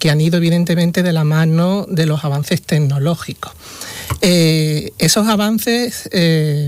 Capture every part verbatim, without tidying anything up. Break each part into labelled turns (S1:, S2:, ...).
S1: que han ido evidentemente de la mano de los avances tecnológicos. Eh, esos avances eh,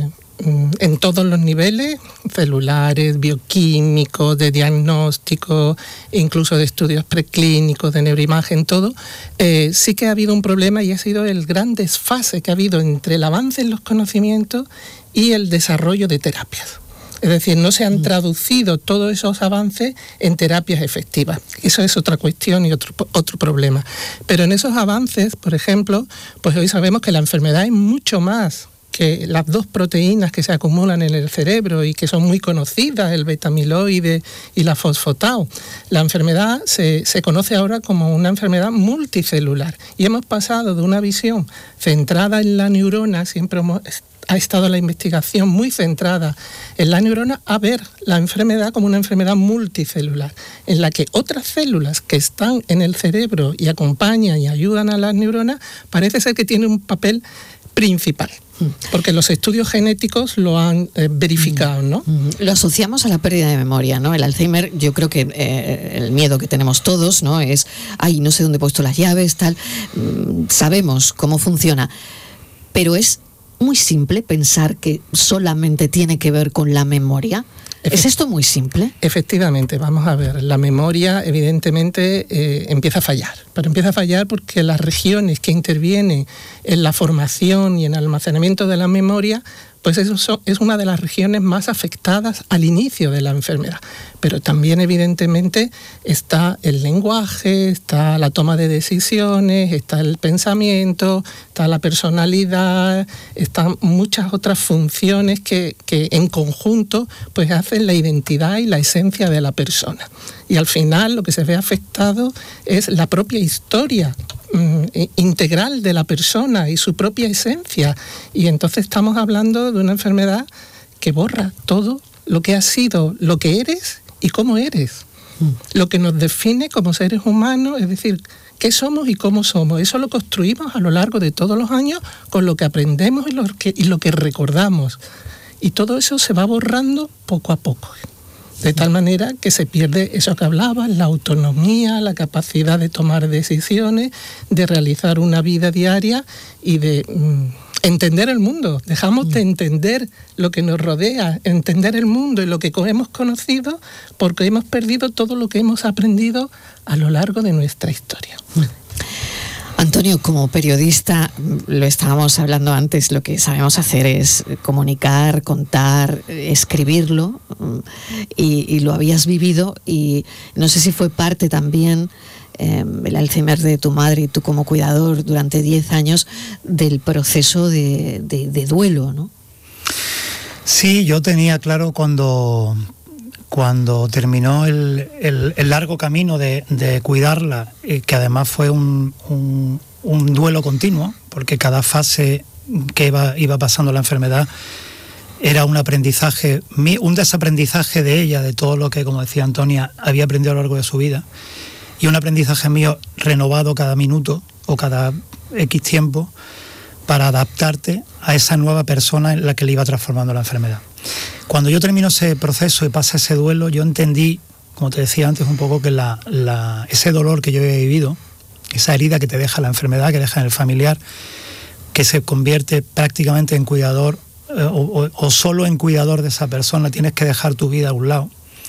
S1: en todos los niveles, celulares, bioquímicos, de diagnóstico, incluso de estudios preclínicos, de neuroimagen, todo, eh, sí que ha habido un problema y ha sido el gran desfase que ha habido entre el avance en los conocimientos y el desarrollo de terapias. Es decir, no se han traducido todos esos avances en terapias efectivas. Eso es otra cuestión y otro, otro problema. Pero en esos avances, por ejemplo, pues hoy sabemos que la enfermedad es mucho más que las dos proteínas que se acumulan en el cerebro y que son muy conocidas, el beta-amiloide y la fosfotao. La enfermedad se, se conoce ahora como una enfermedad multicelular y hemos pasado de una visión centrada en la neurona, siempre hemos... ha estado la investigación muy centrada en la neurona, a ver la enfermedad como una enfermedad multicelular, en la que otras células que están en el cerebro y acompañan y ayudan a las neuronas, parece ser que tienen un papel principal, porque los estudios genéticos lo han eh, verificado, ¿no?
S2: Lo asociamos a la pérdida de memoria, ¿no? El Alzheimer, yo creo que eh, el miedo que tenemos todos, ¿no? Es, ay, no sé dónde he puesto las llaves, tal. Mm, sabemos cómo funciona, pero es muy simple pensar que solamente tiene que ver con la memoria. ¿Es esto muy simple?
S1: Efectivamente, vamos a ver, la memoria evidentemente eh, empieza a fallar, pero empieza a fallar porque las regiones que intervienen en la formación y en el almacenamiento de la memoria, pues eso es una de las regiones más afectadas al inicio de la enfermedad. Pero también evidentemente está el lenguaje, está la toma de decisiones, está el pensamiento, está la personalidad, están muchas otras funciones que, que en conjunto pues hacen la identidad y la esencia de la persona. Y al final lo que se ve afectado es la propia historia integral de la persona y su propia esencia, y entonces estamos hablando de una enfermedad que borra todo lo que has sido, lo que eres y cómo eres, mm. lo que nos define como seres humanos, es decir, qué somos y cómo somos. Eso lo construimos a lo largo de todos los años con lo que aprendemos y lo que, y lo que recordamos, y todo eso se va borrando poco a poco. De tal manera que se pierde eso que hablabas, la autonomía, la capacidad de tomar decisiones, de realizar una vida diaria y de mm, entender el mundo. Dejamos de entender lo que nos rodea, entender el mundo y lo que hemos conocido, porque hemos perdido todo lo que hemos aprendido a lo largo de nuestra historia.
S2: Antonio, como periodista, lo estábamos hablando antes, lo que sabemos hacer es comunicar, contar, escribirlo, y, y lo habías vivido, y no sé si fue parte también, eh, el Alzheimer de tu madre y tú como cuidador durante diez años, del proceso de, de, de duelo, ¿no?
S3: Sí, yo tenía claro cuando... Cuando terminó el, el, el largo camino de, de cuidarla, eh, que además fue un, un, un duelo continuo, porque cada fase que iba, iba pasando la enfermedad era un aprendizaje, un desaprendizaje de ella, de todo lo que, como decía Antonia, había aprendido a lo largo de su vida, y un aprendizaje mío renovado cada minuto o cada X tiempo para adaptarte a esa nueva persona en la que le iba transformando la enfermedad. Cuando yo termino ese proceso y pasa ese duelo, yo entendí, como te decía antes, un poco que la, la, ese dolor que yo había vivido, esa herida que te deja la enfermedad, que deja en el familiar, que se convierte prácticamente en cuidador eh, o, o solo en cuidador de esa persona, tienes que dejar tu vida a un lado,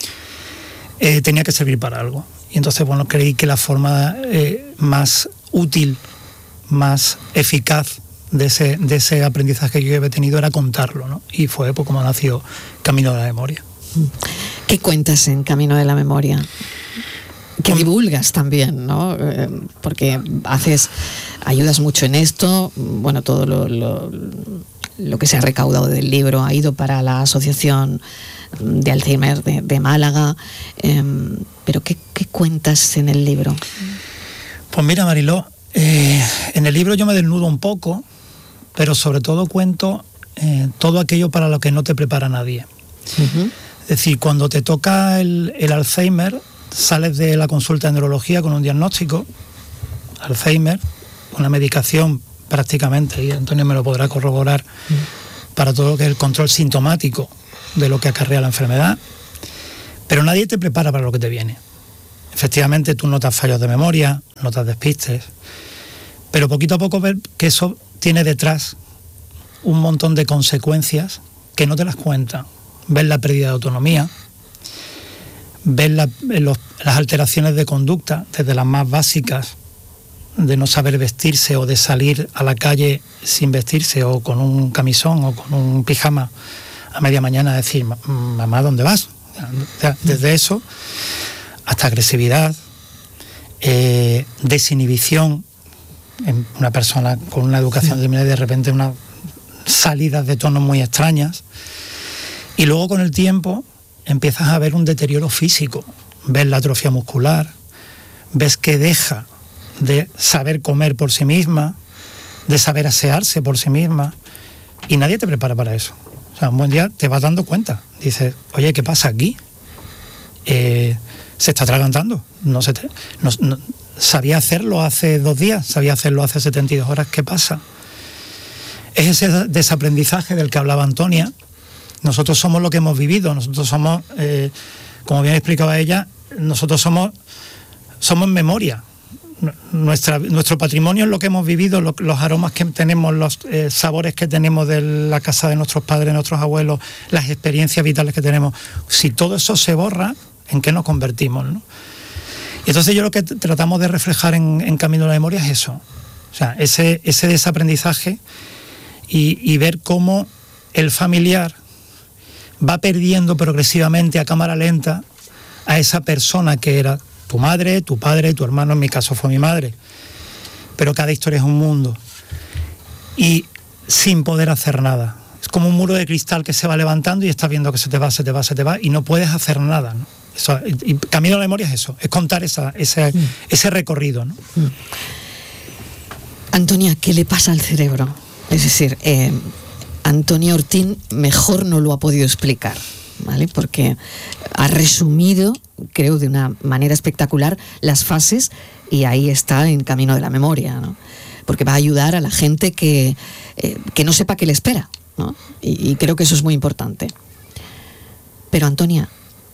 S3: eh, tenía que servir para algo. Y entonces, bueno, creí que la forma eh, más útil, más eficaz de ese, de ese aprendizaje que yo había tenido era contarlo, ¿no? Y fue pues, como nació Camino de la Memoria.
S2: ¿Qué cuentas en Camino de la Memoria? Que divulgas también, ¿no? Eh, porque haces, ayudas mucho en esto, bueno, todo lo, lo, lo que se ha recaudado del libro ha ido para la Asociación de Alzheimer de, de Málaga, eh, pero ¿qué, ¿qué cuentas en el libro?
S3: Pues mira, Mariló, eh, en el libro yo me desnudo un poco, pero sobre todo cuento eh, todo aquello para lo que no te prepara nadie. Uh-huh. Es decir, cuando te toca el, el Alzheimer, sales de la consulta de neurología con un diagnóstico, Alzheimer, una medicación prácticamente, y Antonio me lo podrá corroborar, uh-huh. para todo lo que es el control sintomático de lo que acarrea la enfermedad, pero nadie te prepara para lo que te viene. efectivamente tú notas fallos de memoria, notas despistes, pero poquito a poco ver que eso tiene detrás un montón de consecuencias que no te las cuentan. Ves la pérdida de autonomía, ves la, los, las alteraciones de conducta, desde las más básicas, de no saber vestirse o de salir a la calle sin vestirse o con un camisón o con un pijama a media mañana a decir, mamá, ¿dónde vas? Desde eso hasta agresividad, eh, desinhibición en una persona con una educación de de repente unas salidas de tono muy extrañas, y luego con el tiempo empiezas a ver un deterioro físico, ves la atrofia muscular, ves que deja de saber comer por sí misma, de saber asearse por sí misma, y nadie te prepara para eso. O sea, un buen día te vas dando cuenta, dices, oye, ¿qué pasa aquí? Eh, se está atragantando, no se te, no, no, sabía hacerlo hace dos días, sabía hacerlo hace setenta y dos horas, ¿qué pasa? Es ese desaprendizaje del que hablaba Antonia. Nosotros somos lo que hemos vivido, nosotros somos, eh, como bien explicaba ella, nosotros somos, somos memoria. Nuestra, nuestro patrimonio es lo que hemos vivido, lo, los aromas que tenemos, los eh, sabores que tenemos de la casa de nuestros padres, de nuestros abuelos, las experiencias vitales que tenemos. Si todo eso se borra, ¿en qué nos convertimos, no? Y entonces yo lo que tratamos de reflejar en, en Camino a la Memoria es eso, o sea, ese, ese desaprendizaje y, y ver cómo el familiar va perdiendo progresivamente a cámara lenta a esa persona que era tu madre, tu padre, tu hermano, en mi caso fue mi madre, pero cada historia es un mundo, y sin poder hacer nada. Es como un muro de cristal que se va levantando y estás viendo que se te va, se te va, se te va, y no puedes hacer nada, ¿no? Eso, y Camino a la Memoria es eso, es contar esa, ese, mm. ese recorrido, ¿no? Mm.
S2: Antonia, ¿qué le pasa al cerebro? Es decir, eh, Antonia Ortín mejor no lo ha podido explicar, ¿vale? Porque ha resumido, creo de una manera espectacular, las fases, y ahí está en Camino de la Memoria, ¿no? Porque va a ayudar a la gente que, eh, que no sepa qué le espera, ¿no? Y, y creo que eso es muy importante. Pero Antonia,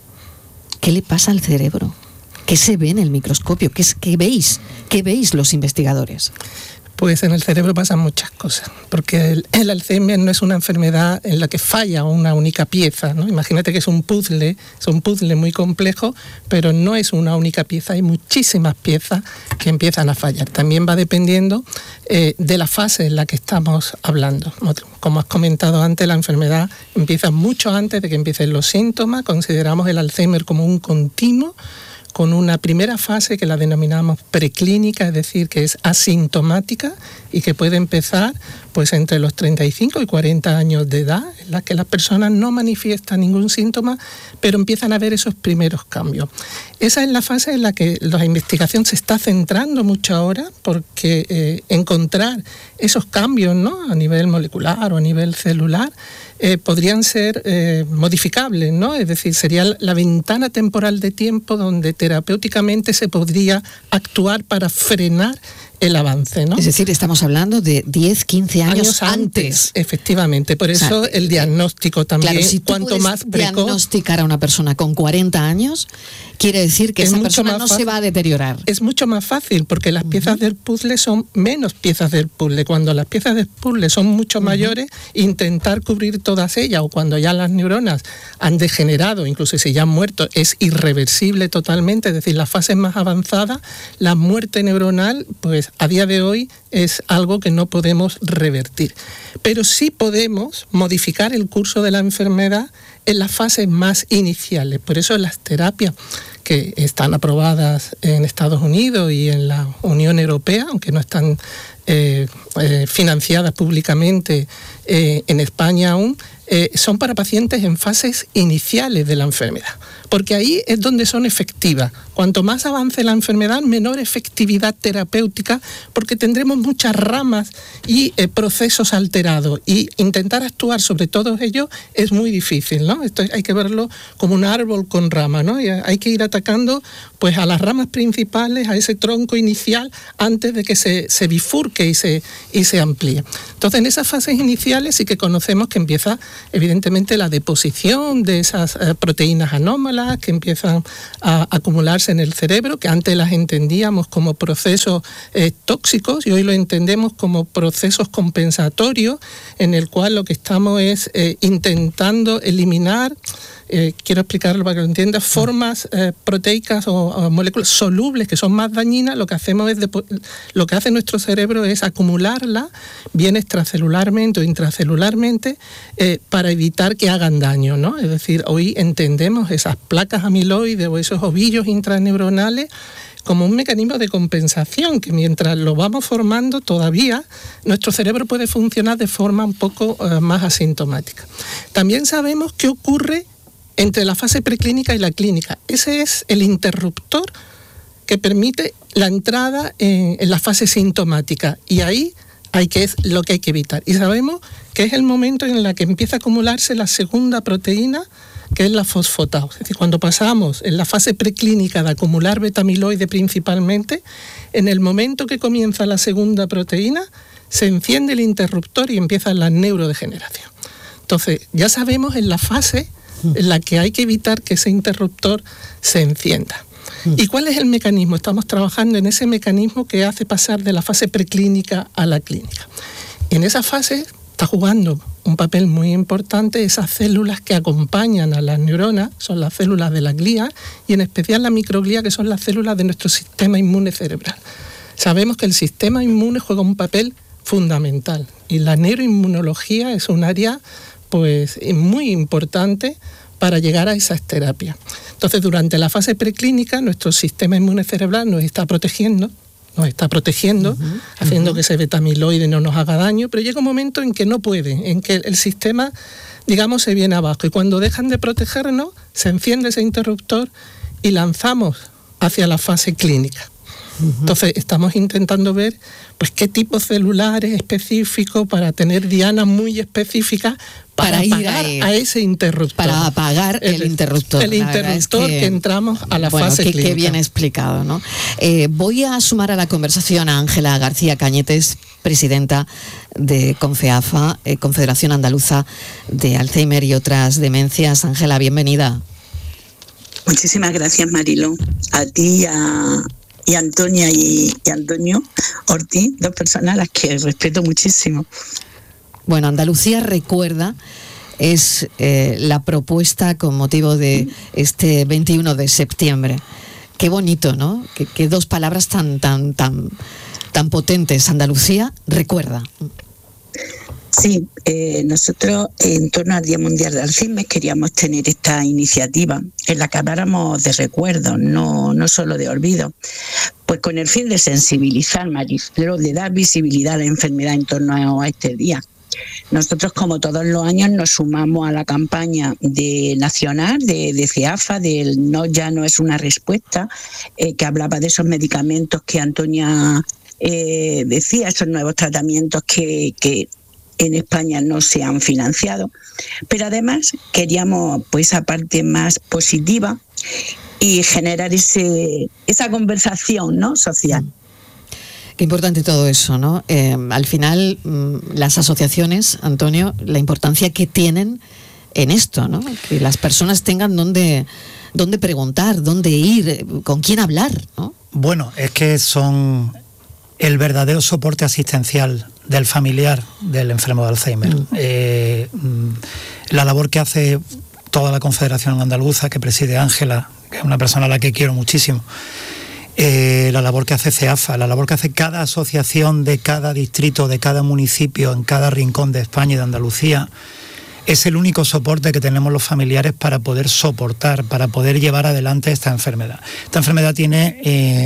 S2: ¿qué le pasa al cerebro? ¿Qué se ve en el microscopio? ¿Qué, es, qué veis? ¿Qué veis los investigadores?
S1: Pues en el cerebro pasan muchas cosas, porque el, el Alzheimer no es una enfermedad en la que falla una única pieza, ¿no? Imagínate que es un puzzle, es un puzzle muy complejo, pero no es una única pieza, hay muchísimas piezas que empiezan a fallar. También va dependiendo eh, de la fase en la que estamos hablando. Como has comentado antes, la enfermedad empieza mucho antes de que empiecen los síntomas. Consideramos el Alzheimer como un continuo, con una primera fase que la denominamos preclínica, es decir, que es asintomática y que puede empezar pues entre los treinta y cinco y cuarenta años de edad, en la que las personas no manifiestan ningún síntoma, pero empiezan a ver esos primeros cambios. Esa es la fase en la que la investigación se está centrando mucho ahora, porque eh, encontrar esos cambios, ¿no?, a nivel molecular o a nivel celular, Eh, podrían ser eh, modificables, ¿no? Es decir, sería la ventana temporal de tiempo donde terapéuticamente se podría actuar para frenar el avance, ¿no?
S2: Es decir, estamos hablando de diez, quince años, años antes. antes.
S1: Efectivamente, por eso, o sea, el diagnóstico también,
S2: claro, si tú
S1: cuanto más precoz.
S2: Diagnosticar a una persona con cuarenta años, quiere decir que esa persona no se va a deteriorar.
S1: Es mucho más fácil, porque las uh-huh. piezas del puzzle son menos piezas del puzzle. Cuando las piezas del puzzle son mucho uh-huh. mayores, intentar cubrir todas ellas, o cuando ya las neuronas han degenerado, incluso si ya han muerto, es irreversible totalmente. Es decir, las fases más avanzadas, la muerte neuronal, pues a día de hoy es algo que no podemos revertir. Pero sí podemos modificar el curso de la enfermedad en las fases más iniciales. Por eso las terapias que están aprobadas en Estados Unidos y en la Unión Europea, aunque no están eh, eh, financiadas públicamente eh, en España aún, eh, son para pacientes en fases iniciales de la enfermedad, porque ahí es donde son efectivas. Cuanto más avance la enfermedad, menor efectividad terapéutica, porque tendremos muchas ramas y eh, procesos alterados, y intentar actuar sobre todos ellos es muy difícil, ¿no? Esto hay que verlo como un árbol con ramas, ¿no? Y hay que ir atacando pues a las ramas principales, a ese tronco inicial, antes de que se, se bifurque y se, y se amplíe. Entonces, en esas fases iniciales sí que conocemos que empieza evidentemente la deposición de esas eh, proteínas anómalas, células que empiezan a acumularse en el cerebro, que antes las entendíamos como procesos eh, tóxicos y hoy lo entendemos como procesos compensatorios, en el cual lo que estamos es eh, intentando eliminar, eh, quiero explicarlo para que lo entiendas, formas eh, proteicas o, o moléculas solubles que son más dañinas. Lo que hacemos es depo- lo que hace nuestro cerebro es acumularla bien extracelularmente o intracelularmente eh, para evitar que hagan daño, ¿no? Es decir, hoy entendemos esas placas amiloides o esos ovillos intraneuronales como un mecanismo de compensación, que mientras lo vamos formando todavía nuestro cerebro puede funcionar de forma un poco uh, más asintomática. También sabemos qué ocurre entre la fase preclínica y la clínica. Ese es el interruptor que permite la entrada en, en la fase sintomática, y ahí hay que, es lo que hay que evitar. Y sabemos que es el momento en el que empieza a acumularse la segunda proteína, que es la fosfatasa. Es decir, cuando pasamos en la fase preclínica de acumular beta-amiloide principalmente, en el momento que comienza la segunda proteína, se enciende el interruptor y empieza la neurodegeneración. Entonces, ya sabemos en la fase en la que hay que evitar que ese interruptor se encienda. ¿Y cuál es el mecanismo? Estamos trabajando en ese mecanismo que hace pasar de la fase preclínica a la clínica. Y en esa fase está jugando un papel muy importante esas células que acompañan a las neuronas, son las células de la glía, y en especial la microglía, que son las células de nuestro sistema inmune cerebral. Sabemos que el sistema inmune juega un papel fundamental y la neuroinmunología es un área pues muy importante para llegar a esas terapias. Entonces, durante la fase preclínica, nuestro sistema inmune cerebral nos está protegiendo, nos está protegiendo, uh-huh, haciendo uh-huh. que ese beta-amiloide no nos haga daño, pero llega un momento en que no puede, en que el sistema, digamos, se viene abajo. Y cuando dejan de protegernos, se enciende ese interruptor y lanzamos hacia la fase clínica. Uh-huh. Entonces, estamos intentando ver pues qué tipos celulares específicos para tener dianas muy específicas para, para ir apagar a, a ese interruptor.
S2: Para apagar el, el interruptor.
S1: El interruptor es que, que entramos a la
S2: bueno,
S1: fase
S2: que,
S1: clínica.
S2: Qué bien explicado, ¿no? Eh, voy a sumar a la conversación a Ángela García Cañetes, presidenta de CONFEAFA, eh, Confederación Andaluza de Alzheimer y otras demencias. Ángela, bienvenida.
S4: Muchísimas gracias, Mariló. A ti, a... y Antonia y, y Antonio Ortiz, dos personas a las que respeto muchísimo.
S2: Bueno, Andalucía Recuerda es eh, la propuesta con motivo de este veintiuno de septiembre. Qué bonito, ¿no? Qué, qué dos palabras tan, tan, tan, tan potentes. Andalucía Recuerda.
S4: Sí, eh, nosotros en torno al Día Mundial de Alzheimer queríamos tener esta iniciativa en la que habláramos de recuerdos, no, no solo de olvido, pues con el fin de sensibilizar, Mariflor, de dar visibilidad a la enfermedad en torno a este día. Nosotros, como todos los años, nos sumamos a la campaña de nacional de, de CEAFA, del No ya no es una respuesta, eh, que hablaba de esos medicamentos que Antonia eh, decía, esos nuevos tratamientos que, que en España no se han financiado. Pero además queríamos pues esa parte más positiva y generar ese esa conversación, ¿no?, social.
S2: Qué importante todo eso, ¿no? Eh, al final, las asociaciones, Antonio, la importancia que tienen en esto, ¿no? Que las personas tengan dónde, dónde preguntar, dónde ir, con quién hablar, ¿no?
S3: Bueno, es que son el verdadero soporte asistencial del familiar del enfermo de Alzheimer. Mm. Eh, la labor que hace toda la Confederación Andaluza, que preside Ángela, que es una persona a la que quiero muchísimo, Eh, la labor que hace CEAFA, la labor que hace cada asociación de cada distrito, de cada municipio, en cada rincón de España y de Andalucía, es el único soporte que tenemos los familiares para poder soportar, para poder llevar adelante esta enfermedad. Esta enfermedad tiene eh,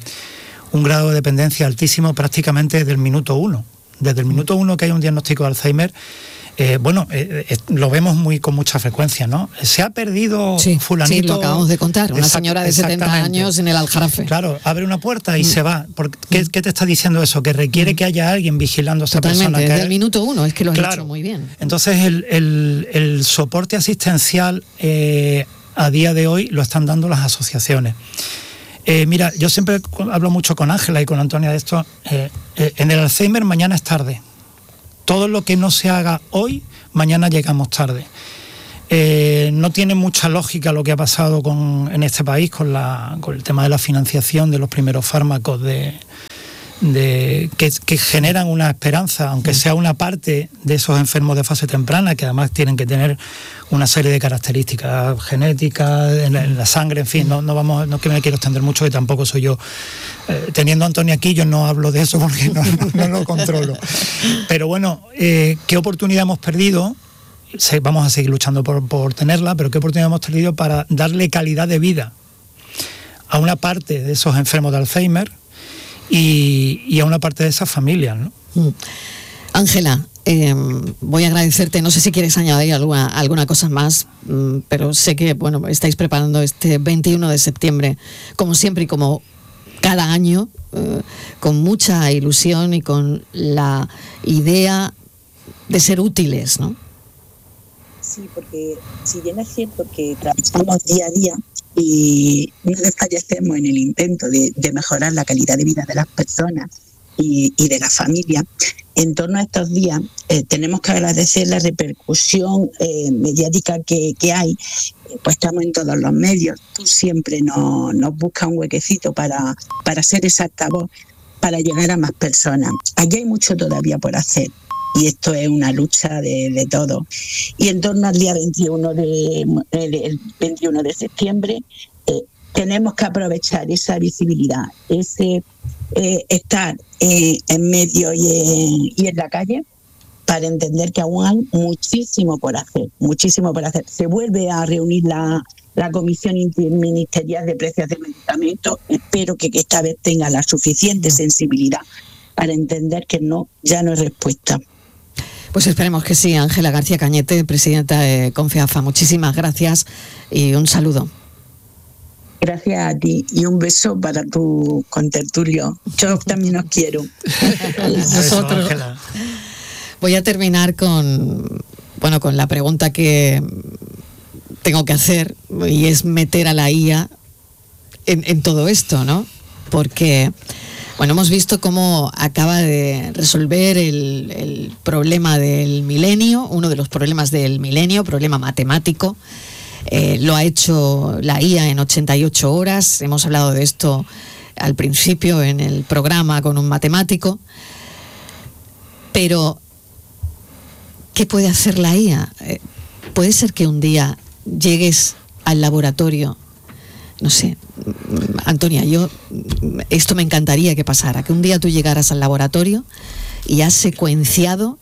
S3: un grado de dependencia altísimo prácticamente desde el minuto uno. Desde el minuto uno que hay un diagnóstico de Alzheimer, Eh, bueno, eh, eh, lo vemos muy con mucha frecuencia, ¿no? Se ha perdido
S2: sí,
S3: fulanito.
S2: Sí, lo acabamos de contar, una señora de setenta años en el Aljarafe.
S3: Claro, abre una puerta y mm. se va. ¿Qué, ¿Qué te está diciendo eso? Que requiere mm. que haya alguien vigilando a esa
S2: Totalmente,
S3: persona.
S2: Desde
S3: que
S2: el minuto uno, es que lo has
S3: claro.
S2: hecho muy bien.
S3: Entonces el, el, el soporte asistencial eh, a día de hoy lo están dando las asociaciones. Eh, mira, yo siempre hablo mucho con Ángela y con Antonia de esto. Eh, eh, en el Alzheimer mañana es tarde. Todo lo que no se haga hoy, mañana llegamos tarde. Eh, no tiene mucha lógica lo que ha pasado con, en este país con, la, con el tema de la financiación de los primeros fármacos de, de, que, que generan una esperanza, aunque sea una parte de esos enfermos de fase temprana, que además tienen que tener una serie de características genéticas en la, en la sangre, en fin, no, no vamos, no que me quiero extender mucho, que tampoco soy yo. Eh, teniendo a Antonio aquí, yo no hablo de eso porque no, no, no lo controlo. Pero bueno, eh, ¿qué oportunidad hemos perdido? Vamos a seguir luchando por, por tenerla, pero ¿qué oportunidad hemos tenido para darle calidad de vida a una parte de esos enfermos de Alzheimer y, y a una parte de esas familias, ¿no?
S2: Ángela, eh, voy a agradecerte, no sé si quieres añadir alguna, alguna cosa más, pero sé que bueno, estáis preparando este veintiuno de septiembre, como siempre y como cada año, eh, con mucha ilusión y con la idea de ser útiles, ¿no?
S4: Sí, porque si bien es cierto que trabajamos día a día y no desfallecemos en el intento de, de mejorar la calidad de vida de las personas y, y de la familia, en torno a estos días eh, tenemos que agradecer la repercusión eh, mediática que, que hay. Pues estamos en todos los medios, tú siempre nos, nos buscas un huequecito para, para ser esa altavoz, para llegar a más personas. Aquí hay mucho todavía por hacer. Y esto es una lucha de, de todo. Y en torno al día veintiuno de, el, el veintiuno de septiembre eh, tenemos que aprovechar esa visibilidad, ese eh, estar eh, en medio y en, y en la calle para entender que aún hay muchísimo por hacer, muchísimo por hacer. Se vuelve a reunir la, la Comisión Interministerial de Precios de Medicamentos. Espero que, que esta vez tenga la suficiente sensibilidad para entender que no, ya no es respuesta.
S2: Pues esperemos que sí. Ángela García Cañete, presidenta de Confiafa, muchísimas gracias y un saludo.
S4: Gracias a ti y un beso para tu contertulio. Yo también os quiero.
S2: Nosotros. Voy a terminar con, bueno, con la pregunta que tengo que hacer, y es meter a la I A en, en todo esto, ¿no? Porque bueno, hemos visto cómo acaba de resolver el, el problema del milenio, uno de los problemas del milenio, problema matemático. Eh, lo ha hecho la I A en ochenta y ocho horas. Hemos hablado de esto al principio en el programa con un matemático. Pero, ¿qué puede hacer la I A? Eh, puede ser que un día llegues al laboratorio, no sé, Antonia, yo esto me encantaría que pasara, que un día tú llegaras al laboratorio y has secuenciado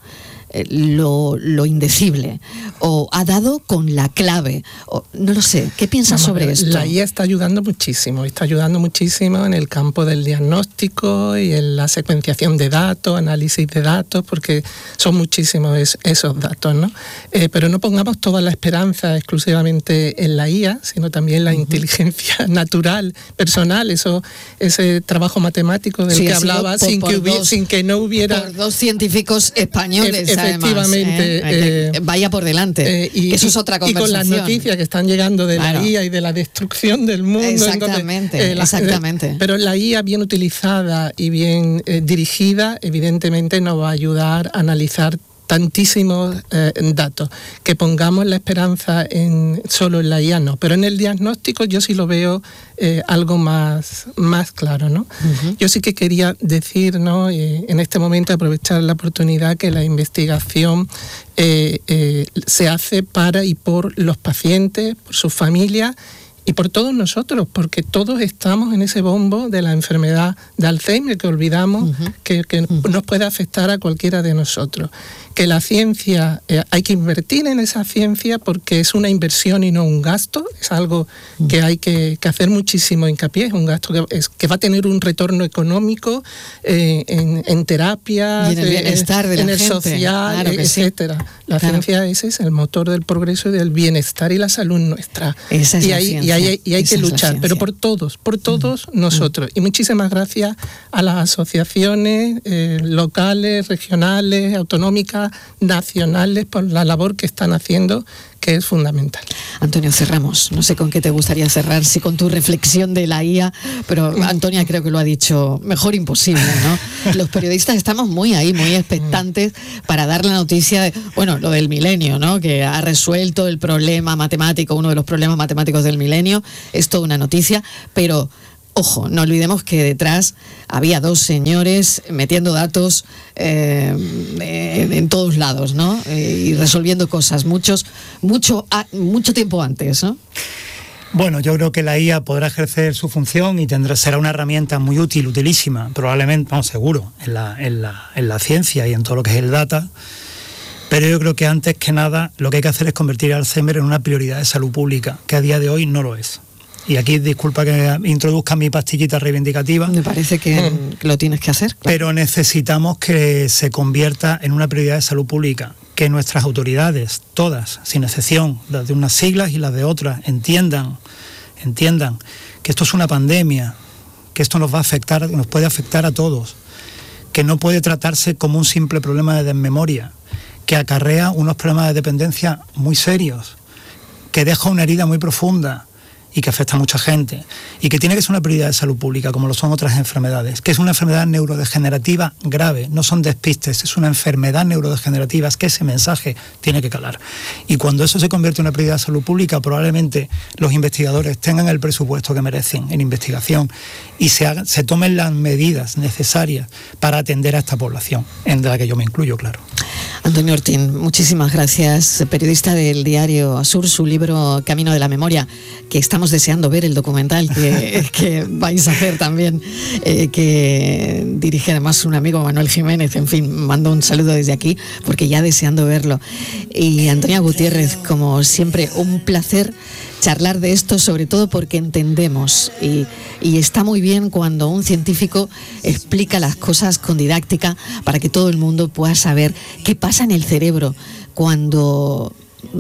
S2: lo, lo indecible, o ha dado con la clave, o, no lo sé, ¿qué piensas Vamos, sobre esto?
S1: La I A está ayudando muchísimo, está ayudando muchísimo en el campo del diagnóstico y en la secuenciación de datos, análisis de datos, porque son muchísimos es, esos datos, ¿no? Eh, pero no pongamos toda la esperanza exclusivamente en la I A, sino también la uh-huh. inteligencia natural, personal, eso, ese trabajo matemático del sí, que hablaba por, sin, por que hubiera, dos, sin que no hubiera...
S2: Por dos científicos españoles,
S1: e- efectivamente.
S2: Además, ¿eh? Eh, Vaya por delante, eh, y, eso es otra conversación.
S1: Y con las noticias que están llegando de claro. la I A y de la destrucción del mundo.
S2: Exactamente,
S1: entonces, eh, la,
S2: exactamente.
S1: Pero la I A bien utilizada y bien eh, dirigida, evidentemente nos va a ayudar a analizar tantísimos eh, datos. Que pongamos la esperanza en solo en la I A, no. Pero en el diagnóstico yo sí lo veo eh, algo más, más claro, ¿no? Uh-huh. Yo sí que quería decir, ¿no? Eh, en este momento aprovechar la oportunidad que la investigación eh, eh, se hace para y por los pacientes, por sus familias y por todos nosotros, porque todos estamos en ese bombo de la enfermedad de Alzheimer que olvidamos uh-huh. que, que uh-huh. nos puede afectar a cualquiera de nosotros. Que la ciencia, eh, hay que invertir en esa ciencia porque es una inversión y no un gasto, es algo uh-huh. que hay que, que hacer muchísimo hincapié, es un gasto que, es, que va a tener un retorno económico eh, en, en terapia,
S2: y en el bienestar de la
S1: en el
S2: gente.
S1: social,
S2: Claro que
S1: etcétera. Sí. La claro. ciencia ese es el motor del progreso y del bienestar y la salud nuestra.
S2: Esa es
S1: y,
S2: la
S1: hay,
S2: ciencia.
S1: y hay, y hay
S2: Esa
S1: que luchar, pero por todos, por todos uh-huh. nosotros. Y muchísimas gracias a las asociaciones eh, locales, regionales, autonómicas, nacionales, por la labor que están haciendo, que es fundamental.
S2: Antonio, cerramos. No sé con qué te gustaría cerrar, si con tu reflexión de la I A, pero Antonia creo que lo ha dicho mejor imposible, ¿no? los periodistas estamos muy ahí, muy expectantes para dar la noticia de, bueno, lo del milenio, ¿no? Que ha resuelto el problema matemático, uno de los problemas matemáticos del milenio, es toda una noticia, pero ojo, no olvidemos que detrás había dos señores metiendo datos eh, en, en todos lados, ¿no? Eh, y resolviendo cosas, muchos, mucho, a, mucho tiempo antes, ¿no?
S3: Bueno, yo creo que la I A podrá ejercer su función y tendrá, será una herramienta muy útil, utilísima, probablemente, vamos, seguro, en la, en la, en la ciencia y en todo lo que es el data. Pero yo creo que antes que nada lo que hay que hacer es convertir el Alzheimer en una prioridad de salud pública, que a día de hoy no lo es. Y aquí, disculpa que introduzca mi pastillita reivindicativa.
S2: Me parece que mm. lo tienes que hacer. Claro.
S3: Pero necesitamos que se convierta en una prioridad de salud pública, que nuestras autoridades, todas, sin excepción, las de unas siglas y las de otras, entiendan, entiendan que esto es una pandemia, que esto nos va a afectar, nos puede afectar a todos, que no puede tratarse como un simple problema de desmemoria, que acarrea unos problemas de dependencia muy serios, que deja una herida muy profunda y que afecta a mucha gente, y que tiene que ser una prioridad de salud pública, como lo son otras enfermedades, que es una enfermedad neurodegenerativa grave, no son despistes, es una enfermedad neurodegenerativa, es que ese mensaje tiene que calar. Y cuando eso se convierte en una prioridad de salud pública, probablemente los investigadores tengan el presupuesto que merecen en investigación y se, hagan, se tomen las medidas necesarias para atender a esta población, en la que yo me incluyo, claro.
S2: Antonio Ortín, muchísimas gracias, periodista del diario Asur, su libro Camino de la Memoria, que estamos deseando ver el documental que, que vais a hacer también, eh, que dirige además un amigo, Manuel Jiménez. En fin, mando un saludo desde aquí porque ya deseando verlo. Y Antonia Gutiérrez, como siempre, un placer charlar de esto, sobre todo porque entendemos y, y está muy bien cuando un científico explica las cosas con didáctica para que todo el mundo pueda saber qué pasa en el cerebro cuando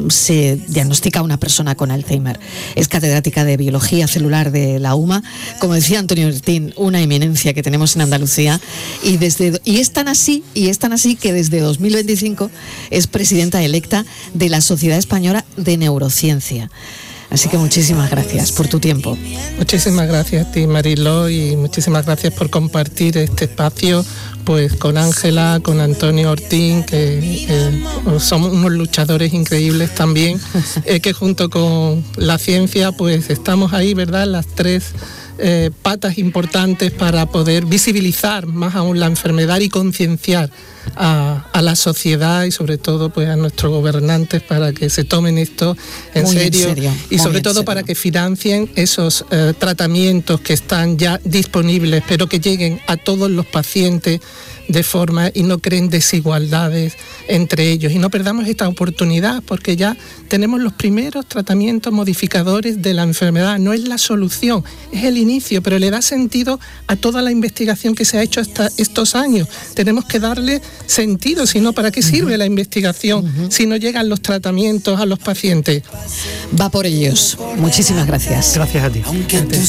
S2: se diagnostica a una persona con Alzheimer. Es catedrática de Biología Celular de la UMA, como decía Antonio Ortín, una eminencia que tenemos en Andalucía, y desde y es tan así, y es tan así que desde dos mil veinticinco es presidenta electa de la Sociedad Española de Neurociencia. Así que muchísimas gracias por tu tiempo.
S1: Muchísimas gracias a ti, Mariló, y muchísimas gracias por compartir este espacio pues con Ángela, con Antonio Ortín, que eh, somos unos luchadores increíbles también, eh, que junto con la ciencia pues estamos ahí, ¿verdad? Las tres eh, patas importantes para poder visibilizar más aún la enfermedad y concienciar A, a la sociedad y sobre todo pues a nuestros gobernantes para que se tomen esto en
S2: muy
S1: serio,
S2: en serio
S1: y sobre todo
S2: serio.
S1: para que financien esos eh, tratamientos que están ya disponibles, pero que lleguen a todos los pacientes de forma y no creen desigualdades entre ellos, y no perdamos esta oportunidad porque ya tenemos los primeros tratamientos modificadores de la enfermedad. No es la solución, es el inicio, pero le da sentido a toda la investigación que se ha hecho hasta estos años. Tenemos que darle sentido, si no, ¿para qué sirve la investigación uh-huh. si no llegan los tratamientos a los pacientes?
S2: Va por ellos. Muchísimas gracias.
S3: Gracias a ti.
S5: Aunque